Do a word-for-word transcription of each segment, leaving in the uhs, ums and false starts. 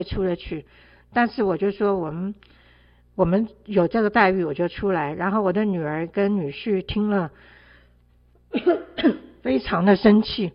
出了去，但是我就说我们我们有这个待遇我就出来，然后我的女儿跟女婿听了非常的生气，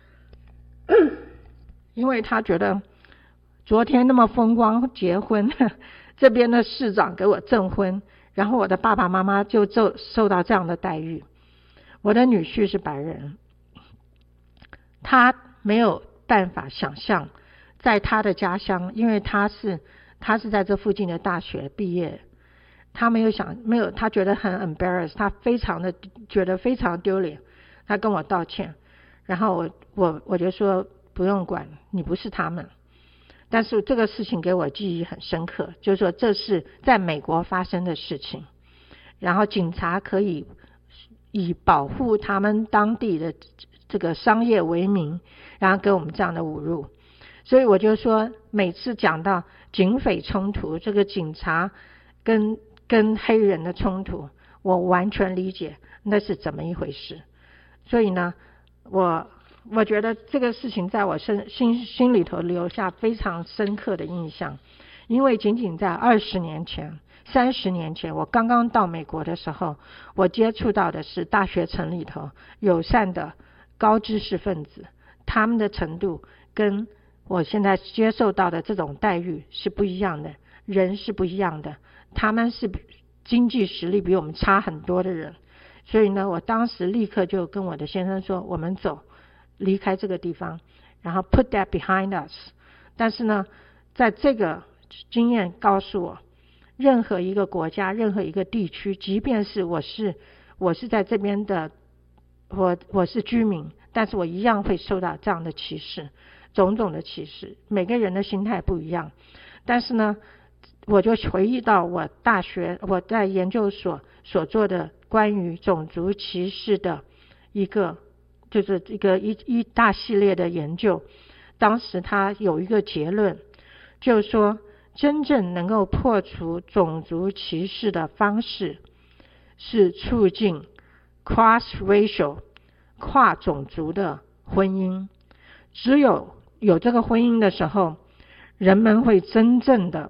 因为他觉得昨天那么风光结婚，这边的市长给我证婚，然后我的爸爸妈妈就受受到这样的待遇。我的女婿是白人，他没有办法想象在他的家乡，因为他是他是在这附近的大学毕业，他没有想没有他觉得很 embarrassed， 他非常的觉得非常丢脸，他跟我道歉，然后我我我就说不用管，你不是他们。但是这个事情给我记忆很深刻，就是说这是在美国发生的事情，然后警察可以以保护他们当地的这个商业为名，然后给我们这样的侮辱。所以我就说每次讲到警匪冲突，这个警察跟跟黑人的冲突，我完全理解那是怎么一回事。所以呢我我觉得这个事情在我心心心里头留下非常深刻的印象，因为仅仅在二十年前三十年前我刚刚到美国的时候，我接触到的是大学城里头友善的高知识分子，他们的程度跟我现在接受到的这种待遇是不一样的，人是不一样的，他们是经济实力比我们差很多的人。所以呢我当时立刻就跟我的先生说，我们走离开这个地方，然后 put that behind us。 但是呢在这个经验告诉我，任何一个国家任何一个地区，即便是我是我是在这边的我我是居民，但是我一样会受到这样的歧视，种种的歧视，每个人的心态不一样。但是呢我就回忆到我大学我在研究所所做的关于种族歧视的一个就是一个一一大系列的研究，当时他有一个结论，就是说真正能够破除种族歧视的方式是促进 cross racial 跨种族的婚姻。只有有这个婚姻的时候，人们会真正的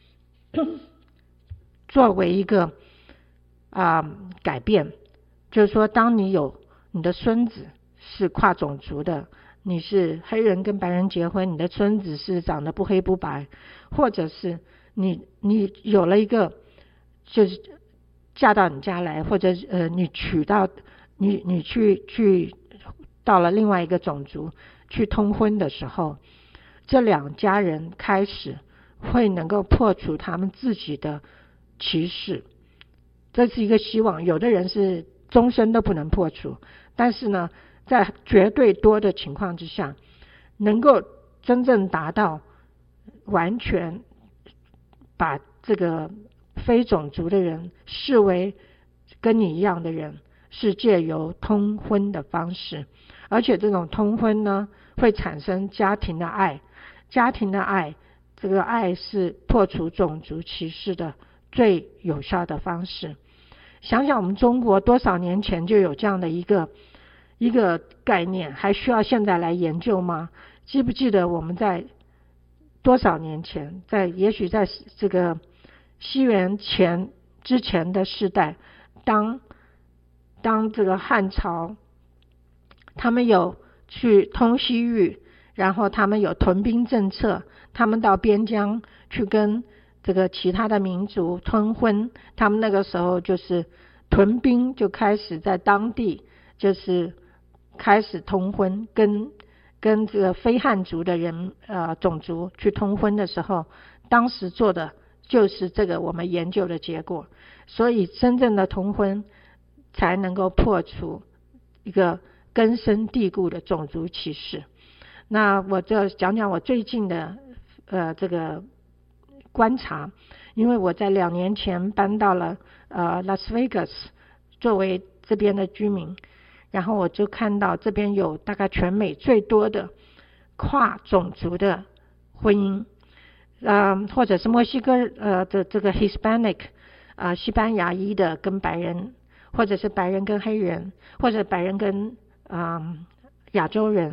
作为一个啊、呃、改变，就是说当你有你的孙子是跨种族的，你是黑人跟白人结婚，你的孙子是长得不黑不白，或者是你你有了一个就是嫁到你家来，或者呃你娶到你你去去到了另外一个种族去通婚的时候，这两家人开始会能够破除他们自己的歧视，这是一个希望。有的人是终身都不能破除，但是呢在绝对多的情况之下，能够真正达到完全把这个非种族的人视为跟你一样的人，是借由通婚的方式。而且这种通婚呢会产生家庭的爱，家庭的爱，这个爱是破除种族歧视的最有效的方式。想想我们中国多少年前就有这样的一个一个概念，还需要现在来研究吗？记不记得我们在多少年前，在也许在这个西元前之前的世代，当当这个汉朝他们有去通西域，然后他们有屯兵政策，他们到边疆去跟这个其他的民族通婚，他们那个时候就是屯兵就开始在当地就是开始通婚，跟跟这个非汉族的人呃种族去通婚的时候，当时做的就是这个我们研究的结果。所以真正的通婚才能够破除一个根深蒂固的种族歧视。那我就讲讲我最近的呃这个观察，因为我在两年前搬到了呃拉斯维加斯作为这边的居民，然后我就看到这边有大概全美最多的跨种族的婚姻，呃或者是墨西哥呃的这个 Hispanic 啊、呃、西班牙裔的跟白人，或者是白人跟黑人，或者白人跟嗯、呃、亚洲人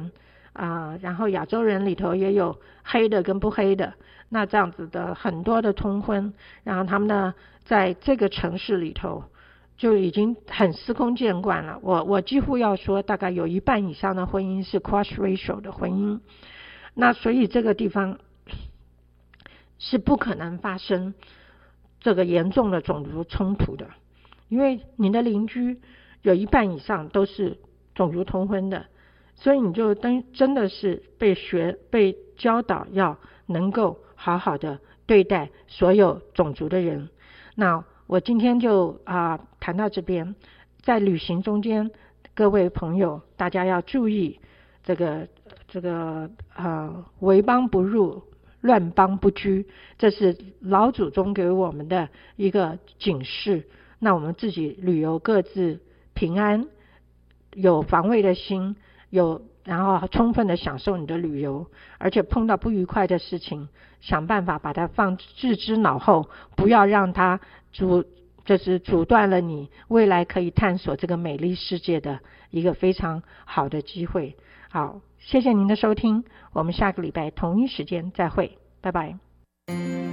啊、呃，然后亚洲人里头也有黑的跟不黑的，那这样子的很多的通婚，然后他们呢在这个城市里头就已经很司空见惯了。我我几乎要说，大概有一半以上的婚姻是 cross racial 的婚姻，那所以这个地方是不可能发生这个严重的种族冲突的，因为你的邻居有一半以上都是种族通婚的，所以你就真真的是被学被教导要能够好好的对待所有种族的人。那我今天就啊、呃、谈到这边，在旅行中间，各位朋友大家要注意这个这个呃为邦不入，乱邦不居，这是老祖宗给我们的一个警示。那我们自己旅游各自平安，有防卫的心，有然后充分的享受你的旅游，而且碰到不愉快的事情，想办法把它放置之脑后，不要让它阻就是阻断了你未来可以探索这个美丽世界的一个非常好的机会。好，谢谢您的收听，我们下个礼拜同一时间再会，拜拜。